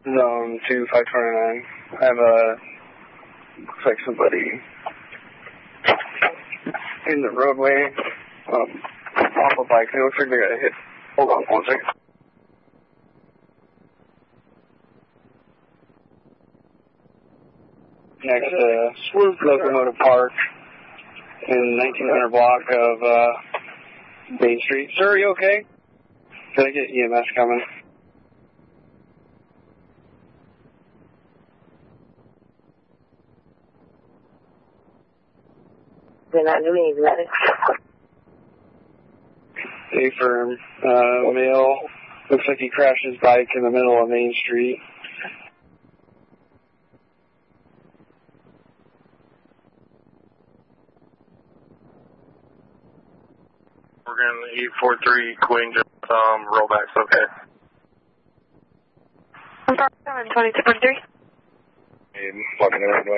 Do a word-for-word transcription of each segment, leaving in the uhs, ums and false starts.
Zone two five twenty-nine. I have a, looks like somebody in the roadway, um, off a bike. It looks like they got hit. Hold on one second. Next to Locomotive Park in nineteen hundred block of uh, Main Street. Sir, are you okay? Can I get E M S coming? They're not doing anything. A firm, uh, male. Looks like he crashed his bike in the middle of Main Street. We're going to eight four three Queen, just um, rollbacks, okay. I'm sorry, twenty-two forty-three. Blocking the roadway.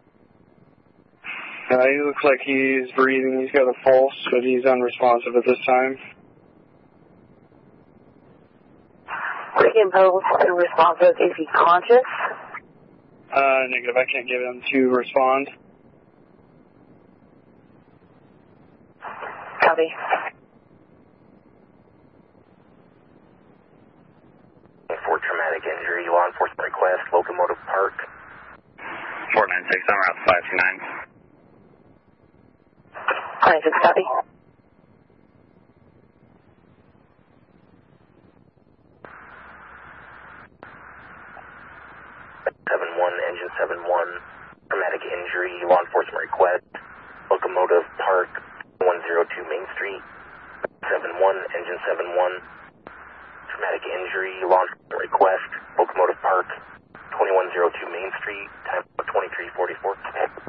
Uh, he looks like he's breathing. He's got a pulse, but he's unresponsive at this time. Freaking pulse, unresponsive. Is he conscious? Uh, negative. I can't get him to respond. Copy. For traumatic injury, law enforcement request, Locomotive Park. four nine six, I'm around five two nine. twenty-six, copy. seven one, engine seven one, traumatic injury, law enforcement request, Locomotive Park, one oh two Main Street. seven one, engine seven one, traumatic injury, law enforcement request, Locomotive Park, twenty-one oh two Main Street, time twenty-three forty-four.